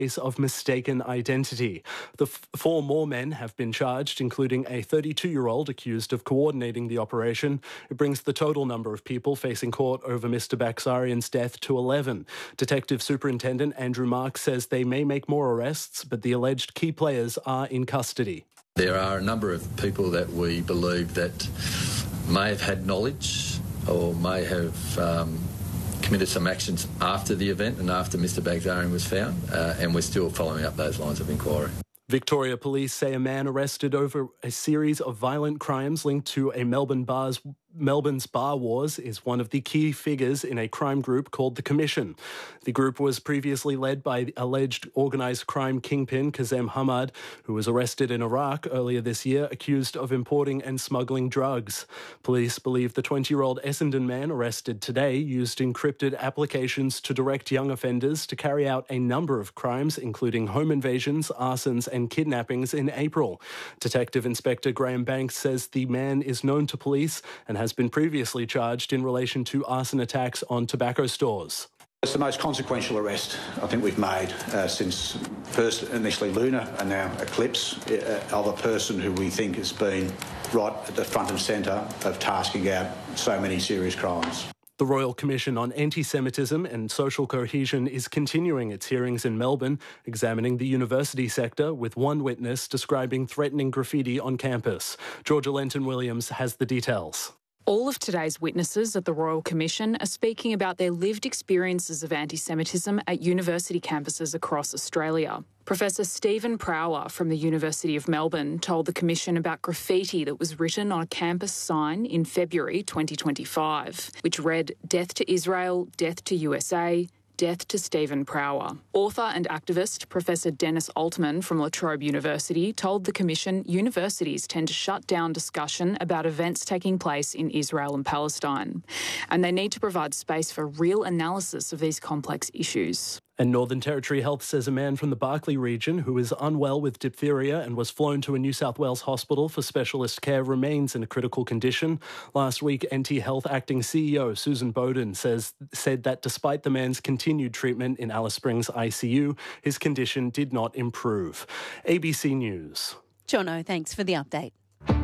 case of mistaken identity. Four more men have been charged, including a 32-year-old accused of coordinating the operation. It brings the total number of people facing court over Mr. Baksarian's death to 11. Detective Superintendent Andrew Marks says they may make more arrests, but the alleged key players are in custody. There are a number of people that we believe that may have had knowledge or may have committed some actions after the event and after Mr. Baksarian was found, and we're still following up those lines of inquiry. Victoria Police say a man arrested over a series of violent crimes linked to a Melbourne's bar wars is one of the key figures in a crime group called The Commission. The group was previously led by the alleged organised crime kingpin Kazem Hamad, who was arrested in Iraq earlier this year, accused of importing and smuggling drugs. Police believe the 20-year-old Essendon man arrested today used encrypted applications to direct young offenders to carry out a number of crimes, including home invasions, arsons and kidnappings in April. Detective Inspector Graham Banks says the man is known to police and has been previously charged in relation to arson attacks on tobacco stores. It's the most consequential arrest I think we've made since first initially Luna and now Eclipse, of a person who we think has been right at the front and centre of tasking out so many serious crimes. The Royal Commission on Anti-Semitism and Social Cohesion is continuing its hearings in Melbourne, examining the university sector, with one witness describing threatening graffiti on campus. Georgia Lenton-Williams has the details. All of today's witnesses at the Royal Commission are speaking about their lived experiences of anti-Semitism at university campuses across Australia. Professor Stephen Prower from the University of Melbourne told the Commission about graffiti that was written on a campus sign in February 2025, which read, "Death to Israel, death to USA, death to Stephen Prower." Author and activist Professor Dennis Altman from La Trobe University told the Commission universities tend to shut down discussion about events taking place in Israel and Palestine, and they need to provide space for real analysis of these complex issues. And Northern Territory Health says a man from the Barkly region who is unwell with diphtheria and was flown to a New South Wales hospital for specialist care remains in a critical condition. Last week, NT Health Acting CEO Susan Bowden said that despite the man's continued treatment in Alice Springs ICU, his condition did not improve. ABC News. Jono, thanks for the update.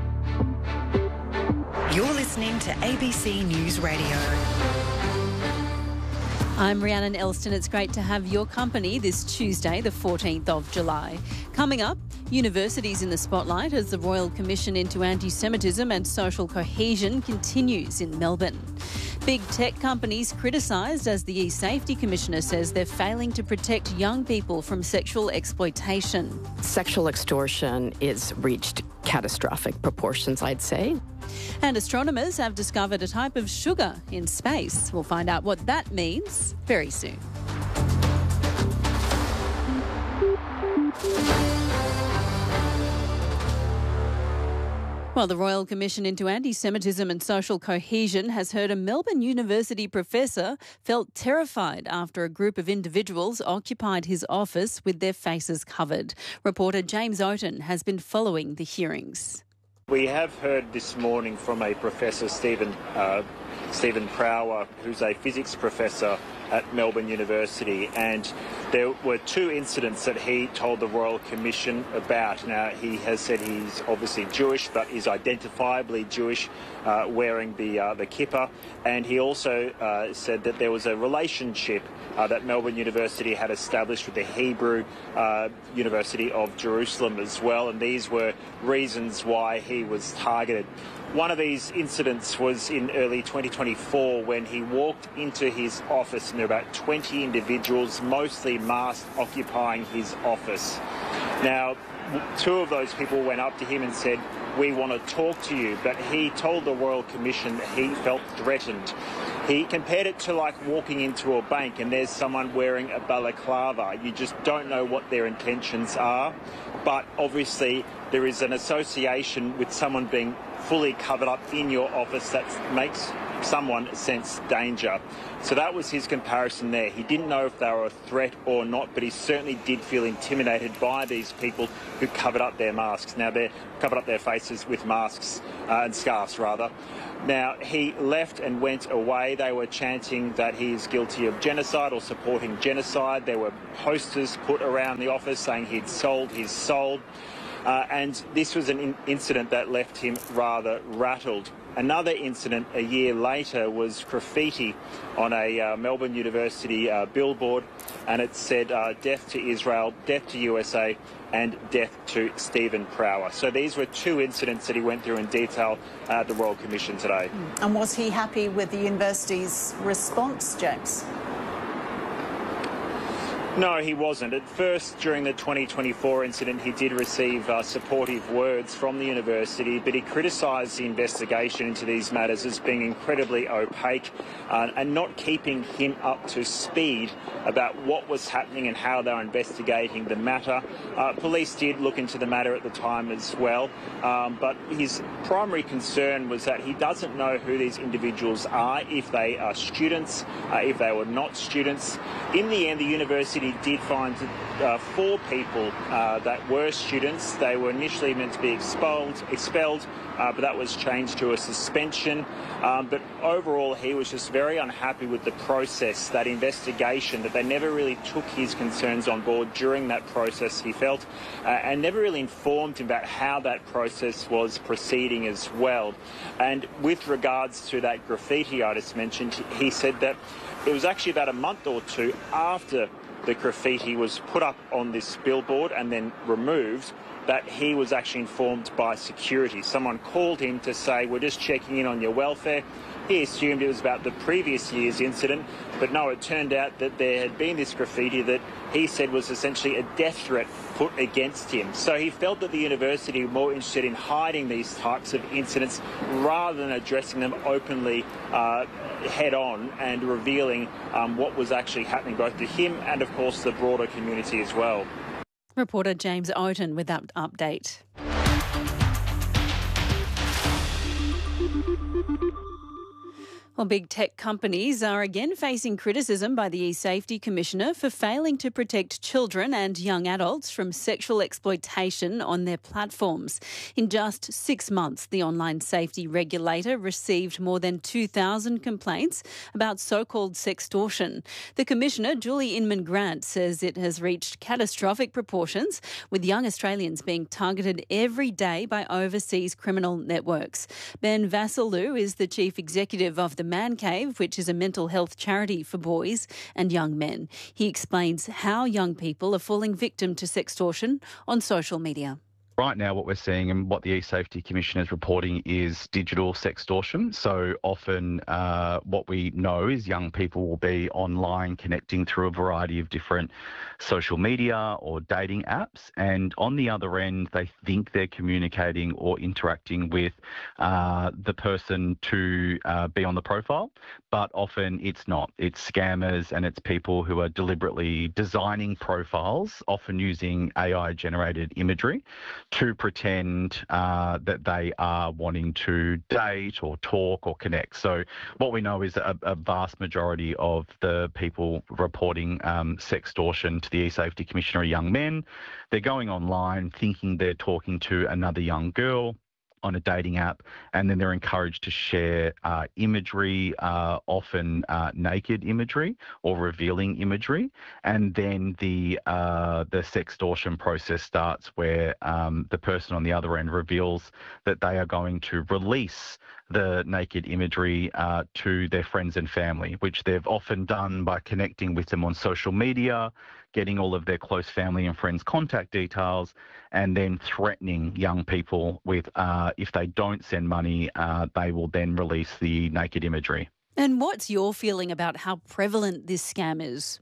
You're listening to ABC News Radio. I'm Rhiannon Elston. It's great to have your company this Tuesday, the 14th of July. Coming up, universities in the spotlight as the Royal Commission into Anti-Semitism and Social Cohesion continues in Melbourne. Big tech companies criticised as the E-Safety Commissioner says they're failing to protect young people from sexual exploitation. Sexual extortion is reached catastrophic proportions, I'd say. And astronomers have discovered a type of sugar in space. We'll find out what that means very soon. Well, the Royal Commission into Anti-Semitism and Social Cohesion has heard a Melbourne University professor felt terrified after a group of individuals occupied his office with their faces covered. Reporter James Oaten has been following the hearings. We have heard this morning from a Professor Stephen Prower, who's a physics professor at Melbourne University, and there were two incidents that he told the Royal Commission about. Now, he has said he's obviously Jewish, but is identifiably Jewish, wearing the kippah, and he also said that there was a relationship that Melbourne University had established with the Hebrew University of Jerusalem as well, and these were reasons why he was targeted. One of these incidents was in early 2024 when he walked into his office and there were about 20 individuals, mostly masked, occupying his office. Now, two of those people went up to him and said, "We want to talk to you," but he told the Royal Commission that he felt threatened. He compared it to like walking into a bank and there's someone wearing a balaclava. You just don't know what their intentions are, but obviously there is an association with someone being fully covered up in your office that makes someone sensed danger. So that was his comparison there. He didn't know if they were a threat or not, but he certainly did feel intimidated by these people who covered up their masks. Now, they covered up their faces with masks and scarves, rather. Now, he left and went away. They were chanting that he is guilty of genocide or supporting genocide. There were posters put around the office saying he'd sold his soul. And this was an incident that left him rather rattled. Another incident a year later was graffiti on a Melbourne University billboard, and it said death to Israel, death to USA, and death to Stephen Prower. So these were two incidents that he went through in detail at the Royal Commission today. And was he happy with the university's response, James? No, he wasn't. At first, during the 2024 incident, he did receive supportive words from the university, but he criticised the investigation into these matters as being incredibly opaque and not keeping him up to speed about what was happening and how they were investigating the matter. Police did look into the matter at the time as well, but his primary concern was that he doesn't know who these individuals are, if they are students, if they were not students. In the end, the university did find 4 people that were students. They were initially meant to be expelled, but that was changed to a suspension. But overall, he was just very unhappy with the process, that investigation, that they never really took his concerns on board during that process, he felt, and never really informed him about how that process was proceeding as well. And with regards to that graffiti I just mentioned, he said that it was actually about a month or two after the graffiti was put up on this billboard and then removed that he was actually informed by security. Someone called him to say, we're just checking in on your welfare. He assumed it was about the previous year's incident, but no, it turned out that there had been this graffiti that he said was essentially a death threat put against him. So he felt that the university were more interested in hiding these types of incidents rather than addressing them openly head on and revealing what was actually happening both to him and, of course, the broader community as well. Reporter James Oaten with that update. Well, big tech companies are again facing criticism by the eSafety Commissioner for failing to protect children and young adults from sexual exploitation on their platforms. In just 6 months, the online safety regulator received more than 2,000 complaints about so-called sextortion. The Commissioner, Julie Inman-Grant, says it has reached catastrophic proportions, with young Australians being targeted every day by overseas criminal networks. Ben Vassalou is the Chief Executive of the Man Cave, which is a mental health charity for boys and young men. He explains how young people are falling victim to sextortion on social media. Right now, what we're seeing and what the eSafety Commission is reporting is digital sextortion. So often what we know is young people will be online connecting through a variety of different social media or dating apps. And on the other end, they think they're communicating or interacting with the person to be on the profile. But often it's not. It's scammers and it's people who are deliberately designing profiles, often using AI-generated imagery, to pretend that they are wanting to date or talk or connect. So what we know is a vast majority of the people reporting sextortion to the eSafety Commissioner are young men. They're going online thinking they're talking to another young girl on a dating app, and then they're encouraged to share imagery, often naked imagery or revealing imagery, and then the sextortion process starts where the person on the other end reveals that they are going to release the naked imagery to their friends and family, which they've often done by connecting with them on social media, getting all of their close family and friends' contact details, and then threatening young people with if they don't send money, they will then release the naked imagery. And what's your feeling about how prevalent this scam is?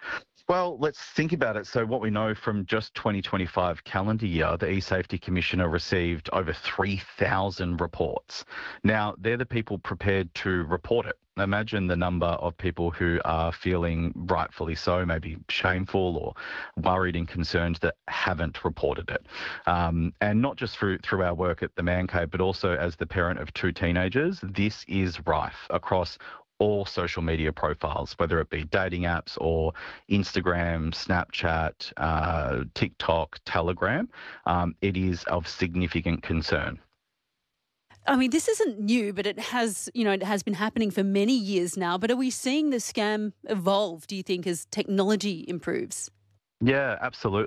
Well, let's think about it. So what we know from just 2025 calendar year, the eSafety Commissioner received over 3,000 reports. Now, they're the people prepared to report it. Imagine the number of people who are feeling rightfully so, maybe shameful or worried and concerned that haven't reported it. And not just through our work at the Man Cave, but also as the parent of 2 teenagers, this is rife across all social media profiles, whether it be dating apps or Instagram, Snapchat, TikTok, Telegram. It is of significant concern. I mean, this isn't new, but it has been happening for many years now. But are we seeing the scam evolve, do you think, as technology improves? Yeah, absolutely.